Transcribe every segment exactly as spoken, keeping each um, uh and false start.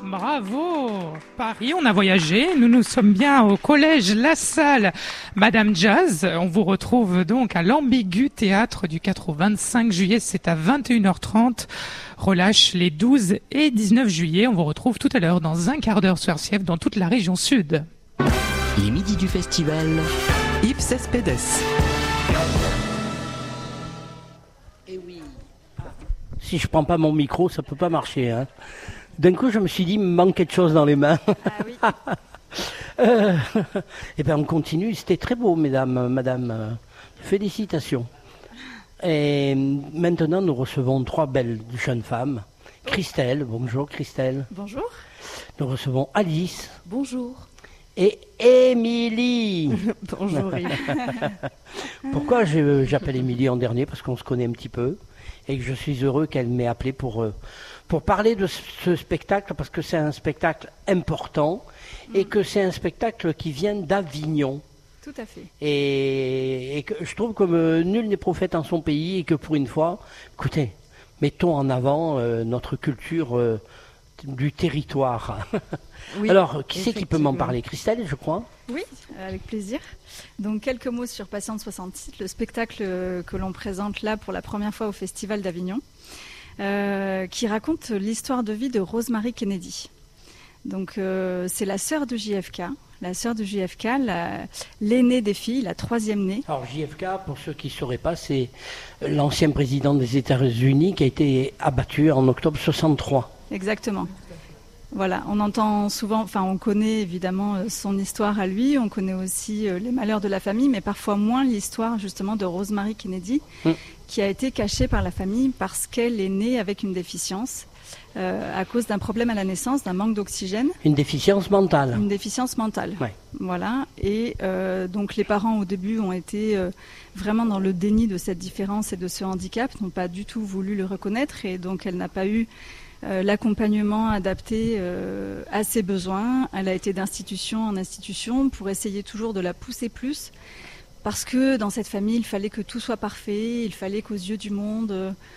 Bravo! Paris, on a voyagé. Nous nous sommes bien au collège La Salle Madame Jazz. On vous retrouve donc à l'Ambigu Théâtre du quatre au vingt-cinq juillet. C'est à vingt et une heures trente. Relâche les douze et dix-neuf juillet. On vous retrouve tout à l'heure dans un quart d'heure sur Sièvres dans toute la région sud. Les midis du festival. Yves Cespedes. Et oui. Si je prends pas mon micro, ça peut pas marcher. Hein. D'un coup, je me suis dit, il me manque quelque chose dans les mains. Ah oui. euh, et bien, on continue. C'était très beau, mesdames, madame. Félicitations. Et maintenant, nous recevons trois belles jeunes femmes. Christelle, bonjour Christelle. Bonjour. Nous recevons Alice. Bonjour. Et Émilie. Bonjour. Pourquoi je, j'appelle Émilie en dernier? Parce qu'on se connaît un petit peu. Et que je suis heureux qu'elle m'ait appelé pour, euh, pour parler de ce spectacle, parce que c'est un spectacle important et que c'est un spectacle qui vient d'Avignon. Tout à fait. Et, et que je trouve que euh, nul n'est prophète en son pays et que pour une fois, écoutez, mettons en avant euh, notre culture euh, du territoire. Oui, alors, qui c'est qui peut m'en parler? Christelle, je crois. Oui, avec plaisir. Donc, quelques mots sur Patiente soixante-six, le spectacle que l'on présente là pour la première fois au Festival d'Avignon, euh, qui raconte l'histoire de vie de Rosemary Kennedy. Donc, euh, c'est la sœur de J F K, la sœur de J F K, la, l'aînée des filles, la troisième née. Alors, J F K, pour ceux qui ne sauraient pas, c'est l'ancien président des États-Unis qui a été abattu en octobre soixante-trois. Exactement. Voilà, on entend souvent, enfin on connaît évidemment son histoire à lui, on connaît aussi les malheurs de la famille, mais parfois moins l'histoire justement de Rosemary Kennedy, mmh. qui a été cachée par la famille parce qu'elle est née avec une déficience euh, à cause d'un problème à la naissance, d'un manque d'oxygène. Une déficience mentale. Une déficience mentale. Ouais. Voilà, et euh, donc les parents au début ont été euh, vraiment dans le déni de cette différence et de ce handicap, n'ont pas du tout voulu le reconnaître, et donc elle n'a pas eu Euh, l'accompagnement adapté euh, à ses besoins. Elle a été d'institution en institution pour essayer toujours de la pousser plus, parce que dans cette famille, il fallait que tout soit parfait, il fallait qu'aux yeux du monde,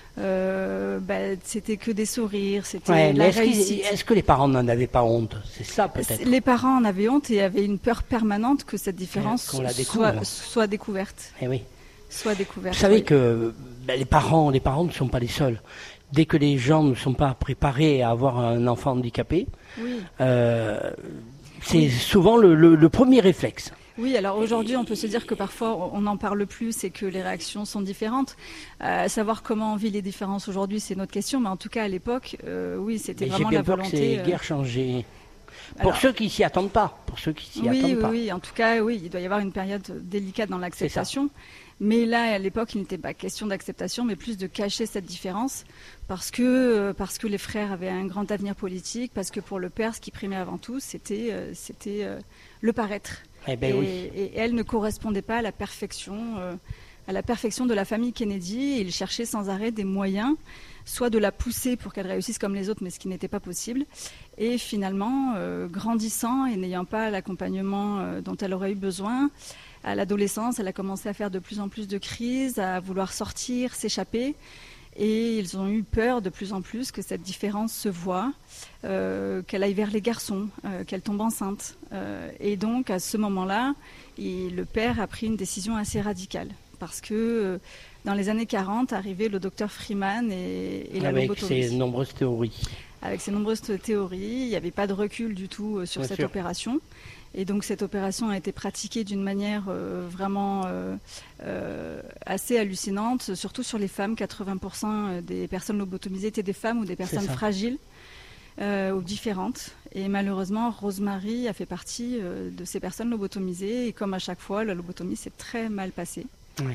euh, bah, c'était que des sourires, c'était ouais, la est-ce réussite. Est-ce que les parents n'en avaient pas honte? C'est ça peut-être. Les parents en avaient honte et avaient une peur permanente que cette différence qu'on la soit, soit découverte. Eh oui. Soit découverte. Vous savez oui. que ben, les parents, les parents ne sont pas les seuls. Dès que les gens ne sont pas préparés à avoir un enfant handicapé, oui. euh, c'est oui. souvent le, le, le premier réflexe. Oui, alors aujourd'hui, on peut se dire que parfois, on n'en parle plus et que les réactions sont différentes. Euh, savoir comment on vit les différences aujourd'hui, c'est notre question, mais en tout cas, à l'époque, euh, oui, c'était mais vraiment la volonté. J'ai bien peur que c'est guère changé. Pour alors, ceux qui s'y attendent pas, pour ceux qui s'y oui, attendent oui, pas. Oui, en tout cas, oui, il doit y avoir une période délicate dans l'acceptation. Mais là, à l'époque, il n'était pas question d'acceptation, mais plus de cacher cette différence, parce que, parce que les frères avaient un grand avenir politique, parce que pour le père, ce qui primait avant tout, c'était, euh, c'était euh, le paraître. Eh ben et, oui. et elle ne correspondait pas à la perfection, euh, à la perfection de la famille Kennedy. Et il cherchait sans arrêt des moyens, soit de la pousser pour qu'elle réussisse comme les autres, mais ce qui n'était pas possible. Et finalement, euh, grandissant et n'ayant pas l'accompagnement euh, dont elle aurait eu besoin, à l'adolescence, elle a commencé à faire de plus en plus de crises, à vouloir sortir, s'échapper. Et ils ont eu peur de plus en plus que cette différence se voie, euh, qu'elle aille vers les garçons, euh, qu'elle tombe enceinte. Euh, et donc, à ce moment-là, il, le père a pris une décision assez radicale. Parce que euh, dans les années quarante, arrivait le docteur Freeman et, et la Avec lobotomie. ses nombreuses théories. Avec ses nombreuses théories, il n'y avait pas de recul du tout sur Bien cette sûr. opération. Et donc cette opération a été pratiquée d'une manière euh, vraiment euh, euh, assez hallucinante, surtout sur les femmes. quatre-vingts pour cent des personnes lobotomisées étaient des femmes ou des personnes fragiles euh, ou différentes. Et malheureusement, Rosemary a fait partie euh, de ces personnes lobotomisées. Et comme à chaque fois, la lobotomie s'est très mal passée. Oui.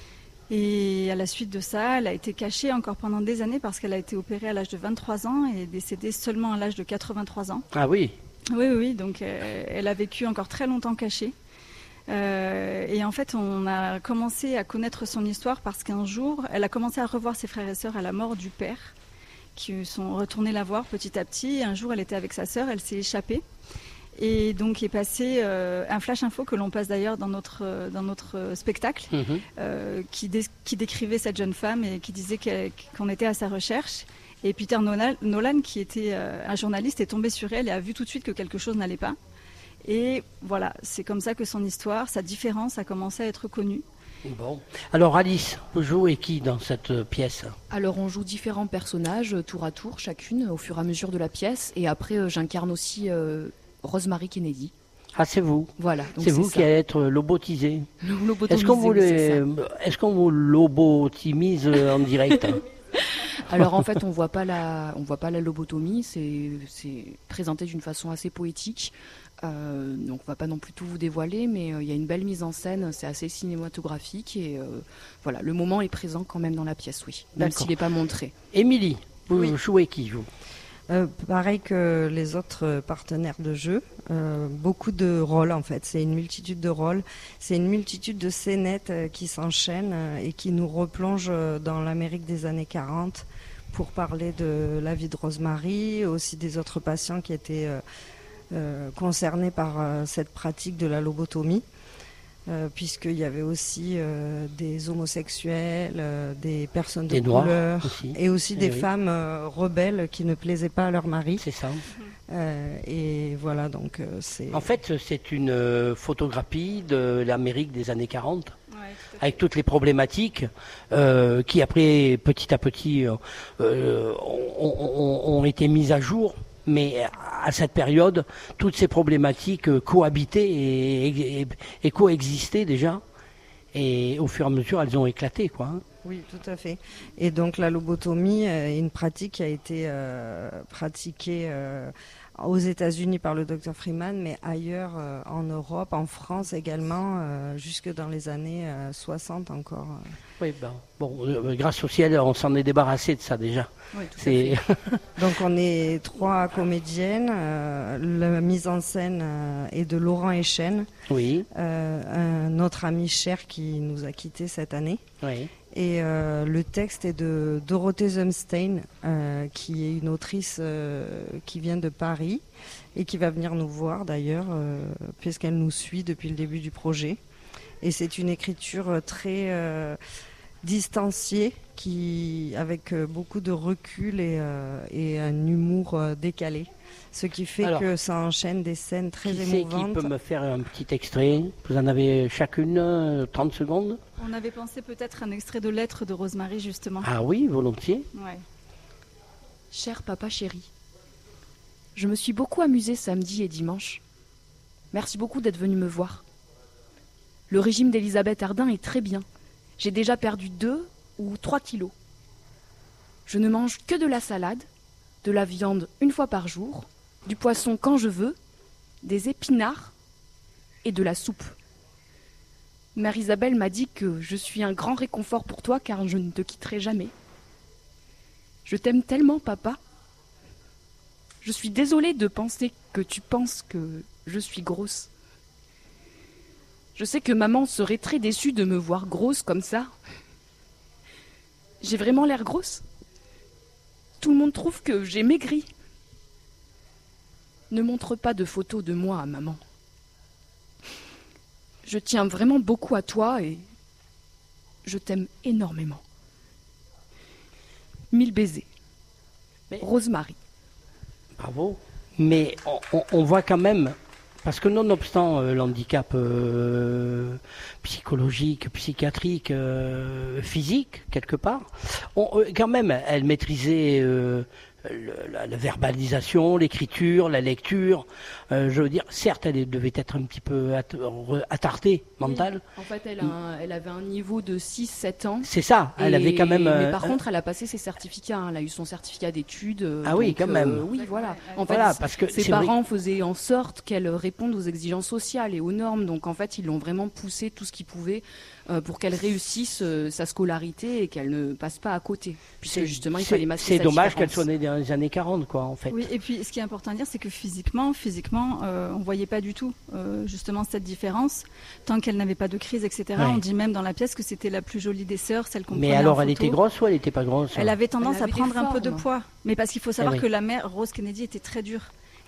Et à la suite de ça, elle a été cachée encore pendant des années parce qu'elle a été opérée à l'âge de vingt-trois ans et est décédée seulement à l'âge de quatre-vingt-trois ans. Ah oui. Oui, oui, donc euh, elle a vécu encore très longtemps cachée. Euh, et en fait, on a commencé à connaître son histoire parce qu'un jour, elle a commencé à revoir ses frères et sœurs à la mort du père, qui sont retournés la voir petit à petit. Et un jour, elle était avec sa sœur, elle s'est échappée. Et donc est passé euh, un flash info que l'on passe d'ailleurs dans notre, euh, dans notre spectacle, mmh. euh, qui, dé- qui décrivait cette jeune femme et qui disait qu'on était à sa recherche. Et Peter Nolan, Nolan qui était euh, un journaliste, est tombé sur elle et a vu tout de suite que quelque chose n'allait pas. Et voilà, c'est comme ça que son histoire, sa différence a commencé à être connue. Bon. Alors Alice, vous jouez qui dans cette pièce ? Alors on joue différents personnages euh, tour à tour, chacune, au fur et à mesure de la pièce. Et après, euh, j'incarne aussi euh, Rosemary Kennedy. Ah, c'est vous. Voilà. donc C'est vous ça. qui allez être lobotisé. Lobotomisé, Est-ce qu'on vous, oui, c'est les- ça. est-ce qu'on vous lobotomise en direct ? Alors en fait, on voit pas la, on voit pas la lobotomie. C'est, c'est présenté d'une façon assez poétique. Euh, donc on va pas non plus tout vous dévoiler, mais il euh, y a une belle mise en scène. C'est assez cinématographique et euh, voilà, le moment est présent quand même dans la pièce, oui, même D'accord. s'il n'est pas montré. Émilie, vous Oui. jouez qui vous ? Euh, pareil que les autres partenaires de jeu, euh, beaucoup de rôles en fait. C'est une multitude de rôles, c'est une multitude de scénettes euh, qui s'enchaînent euh, et qui nous replongent euh, dans l'Amérique des années quarante pour parler de la vie de Rosemary, aussi des autres patients qui étaient euh, euh, concernés par euh, cette pratique de la lobotomie. Euh, puisqu'il y avait aussi euh, des homosexuels, euh, des personnes de Des noirs couleur aussi. et aussi Eh des oui. femmes euh, rebelles qui ne plaisaient pas à leur mari. C'est ça. Euh, et voilà, donc euh, c'est... En fait, c'est une euh, photographie de l'Amérique des années quarante, avec toutes les problématiques euh, qui, après, petit à petit, euh, euh, ont, ont- ont été mises à jour. Mais à cette période, toutes ces problématiques euh, cohabitaient et, et- et coexistaient déjà. Et au fur et à mesure, elles ont éclaté, quoi. hein. Oui, tout à fait. Et donc la lobotomie euh, est une pratique qui a été euh, pratiquée euh, aux États-Unis par le docteur Freeman, mais ailleurs euh, en Europe, en France également, euh, jusque dans les années euh, soixante encore. Oui, ben, bon, euh, grâce au ciel, on s'en est débarrassé de ça déjà. Oui, tout à C'est fait. Donc on est trois comédiennes. euh, la mise en scène euh, est de Laurent Echen, oui, euh, un autre ami cher qui nous a quittés cette année. oui. Et euh, le texte est de Dorothée Zumstein, euh, qui est une autrice euh, qui vient de Paris et qui va venir nous voir d'ailleurs, euh, puisqu'elle nous suit depuis le début du projet. Et c'est une écriture très euh, distanciée, qui, avec euh, beaucoup de recul et, euh, et un humour euh, décalé. Ce qui fait Alors, que ça enchaîne des scènes très Qui c'est qui émouvantes. peut me faire un petit extrait ? Vous en avez chacune euh, trente secondes ? On avait pensé peut-être un extrait de lettre de Rosemary, justement. Ah oui, volontiers. Ouais. Cher papa chéri, je me suis beaucoup amusée samedi et dimanche. Merci beaucoup d'être venu me voir. Le régime d'Elisabeth Ardin est très bien. J'ai déjà perdu deux ou trois kilos. Je ne mange que de la salade, de la viande une fois par jour, du poisson quand je veux, des épinards et de la soupe. Mère Isabelle m'a dit que je suis un grand réconfort pour toi car je ne te quitterai jamais. Je t'aime tellement, papa. Je suis désolée de penser que tu penses que je suis grosse. Je sais que maman serait très déçue de me voir grosse comme ça. J'ai vraiment l'air grosse. Tout le monde trouve que j'ai maigri. Ne montre pas de photos de moi à maman. Je tiens vraiment beaucoup à toi et je t'aime énormément. Mille baisers. Mais- Rosemary. Bravo. Mais on, on- on voit quand même, parce que nonobstant euh, l'handicap euh, psychologique, psychiatrique, euh, physique, quelque part, on, euh, quand même, elle maîtrisait euh, le- la, la verbalisation, l'écriture, la lecture. Euh, je veux dire, certes, elle devait être un petit peu at- re- attardée, mentale. En fait, elle, a un- elle avait un niveau de six sept ans. C'est ça, elle Et- avait quand même... Mais euh, par un- contre, elle a passé ses certificats. hein. Elle a eu son certificat d'études. euh, Ah oui, donc, quand même. euh, oui, voilà. En fait, Voilà, parce que ses c'est vrai parents faisaient en sorte qu'elle réponde aux exigences sociales et aux normes. Donc, en fait, ils l'ont vraiment poussé tout ce qu'ils pouvaient euh, pour qu'elle réussisse euh, sa scolarité et qu'elle ne passe pas à côté. Puisque c'est- justement, il c'est- fallait masquer C'est sa dommage qu'elle différence. soit née dans les années quarante, quoi, en fait. Oui, et puis ce qui est important à dire, c'est que physiquement, physiquement, euh, on voyait pas du tout euh, justement cette différence. Tant qu'elle n'avait pas de crise, et cetera. Ouais. On dit même dans la pièce que c'était la plus jolie des sœurs, celle qu'on Mais prenait en alors, elle photo. était grosse ou elle n'était pas grosse Elle avait tendance Elle avait à prendre des un peu de formes. poids. Mais parce qu'il faut savoir Eh oui. que la mère, Rose Kennedy, était très dure.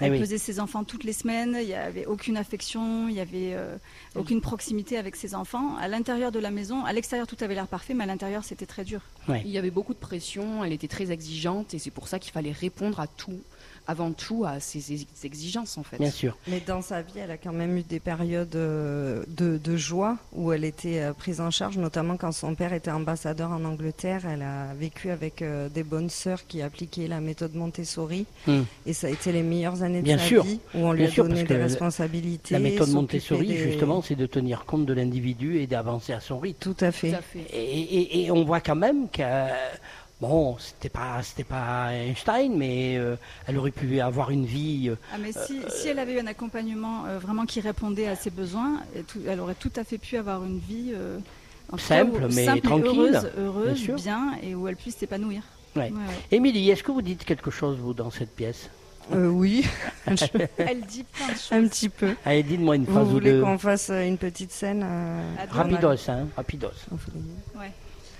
Elle oui. pesait ses enfants toutes les semaines, il n'y avait aucune affection, il n'y avait euh, aucune proximité avec ses enfants. À l'intérieur de la maison, à l'extérieur tout avait l'air parfait, mais à l'intérieur c'était très dur. Ouais. Il y avait beaucoup de pression, elle était très exigeante et c'est pour ça qu'il fallait répondre à tout, avant tout à ses ex- exigences en fait. Bien sûr. Mais dans sa vie, elle a quand même eu des périodes euh, de, de joie où elle était euh, prise en charge, notamment quand son père était ambassadeur en Angleterre. Elle a vécu avec euh, des bonnes sœurs qui appliquaient la méthode Montessori. Mm. Et ça a été les meilleures années de Bien sa sûr. vie où on lui Bien a sûr, donné parce que des la- responsabilités. La méthode s'occuper Montessori, des- justement, c'est de tenir compte de l'individu et d'avancer à son rythme. Tout à fait. Tout à fait. Et, et- et on voit quand même que, bon, c'était pas, c'était pas Einstein, mais euh, elle aurait pu avoir une vie. euh, Ah, mais si, si elle avait eu un accompagnement euh, vraiment qui répondait à ses besoins, et tout- elle aurait tout à fait pu avoir une vie euh, en tout cas, Simple, où- mais simple et tranquille, heureuse, heureuse, bien sûr. bien, et où elle puisse s'épanouir. Ouais. Ouais, ouais. Émilie, est-ce que vous dites quelque chose, vous, dans cette pièce? Euh, oui, Elle dit plein de choses. un petit peu. Allez, dites-moi une Vous phrase ou voulez deux. qu'on fasse euh, une petite scène euh, À deux. Rapidos, hein, rapidos. on fait les- Ouais.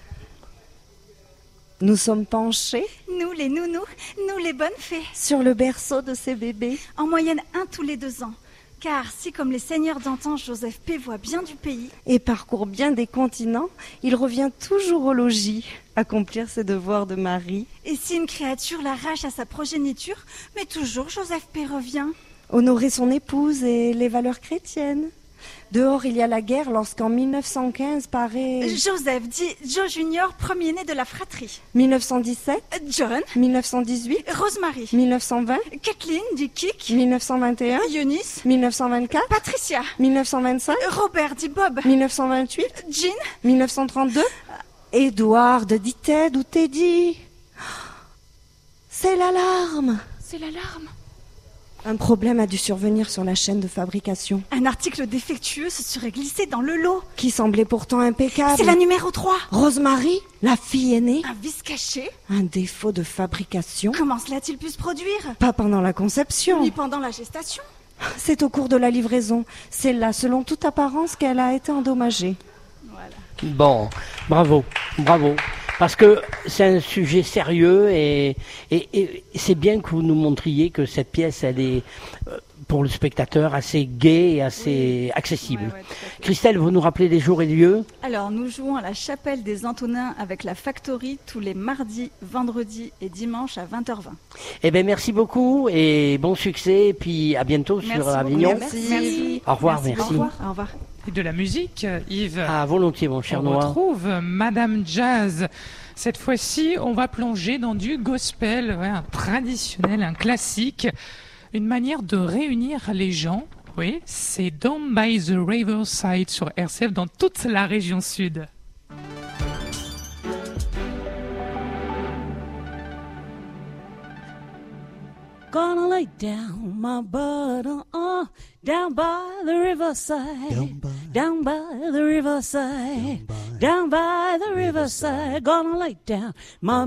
Nous sommes penchés Nous, les nounous, nous, les bonnes fées, sur le berceau de ces bébés. en moyenne un tous les deux ans. Car si, comme les seigneurs d'antan, Joseph P. voit bien du pays, Et parcourt bien des continents, il revient toujours au logis, accomplir ses devoirs de mari. et si une créature l'arrache à sa progéniture, mais toujours Joseph P. revient. Honorer son épouse et les valeurs chrétiennes. Dehors, il y a la guerre lorsqu'en mille neuf cent quinze paraît... Joseph dit Joe Junior, premier-né de la fratrie. mille neuf cent dix-sept, John, mille neuf cent dix-huit, Rosemary, mille neuf cent vingt, Kathleen dit Kik, mille neuf cent vingt et un, Eunice, mille neuf cent vingt-quatre, Patricia, mille neuf cent vingt-cinq, Robert dit Bob, mille neuf cent vingt-huit, Jean, mille neuf cent trente-deux, Edward dit Ted ou Teddy. C'est l'alarme. C'est l'alarme. Un problème a dû survenir sur la chaîne de fabrication, un article défectueux se serait glissé dans le lot. qui semblait pourtant impeccable. C'est la numéro trois. Rosemary, la fille aînée, Un vice caché. un défaut de fabrication. Comment cela a-t-il pu se produire? Pas pendant la conception. Ni pendant la gestation. C'est au cours de la livraison. C'est là, selon toute apparence, qu'elle a été endommagée. Voilà. Bon, bravo, bravo. Parce que c'est un sujet sérieux et, et, et c'est bien que vous nous montriez que cette pièce, elle est, euh, pour le spectateur, assez gaie et assez accessible. Ouais, ouais, tout à fait. Christelle, vous nous rappelez les jours et lieux? Alors, nous jouons à la chapelle des Antonins avec la Factory tous les mardis, vendredis et dimanches à vingt heures vingt. Eh bien, merci beaucoup et bon succès. Et puis à bientôt Merci sur beaucoup. Avignon. Merci. Merci. Au revoir, Merci. merci. Au revoir. Au revoir. Et de la musique, Yves. Ah, volontiers, mon cher On Noir. retrouve Madame Jazz. Cette fois-ci, on va plonger dans du gospel, ouais, un traditionnel, un classique, une manière de réunir les gens. Oui, c'est Down by the Riverside sur R C F dans toute la région sud. Gonna lay down my bottle uh, down by the riverside, down by, down by the riverside, down by, down by the riverside. Gonna lay down my